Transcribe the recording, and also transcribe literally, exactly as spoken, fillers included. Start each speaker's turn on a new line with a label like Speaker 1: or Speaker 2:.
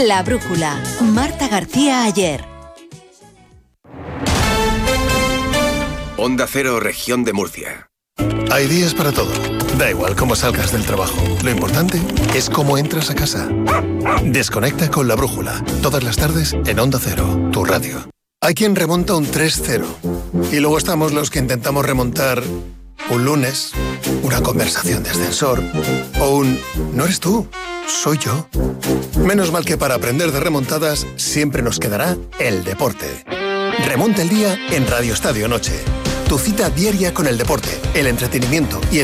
Speaker 1: La brújula. Marta García Ayer.
Speaker 2: Onda Cero, Región de Murcia.
Speaker 3: Hay días para todo. Da igual cómo salgas del trabajo. Lo importante es cómo entras a casa. Desconecta con La brújula. Todas las tardes en Onda Cero, tu radio. Hay quien remonta un tres cero. Y luego estamos los que intentamos remontar un lunes, una conversación de ascensor o un «no eres tú, soy yo». Menos mal que para aprender de remontadas siempre nos quedará el deporte. Remonta el día en Radio Estadio Noche. Tu cita diaria con el deporte, el entretenimiento y el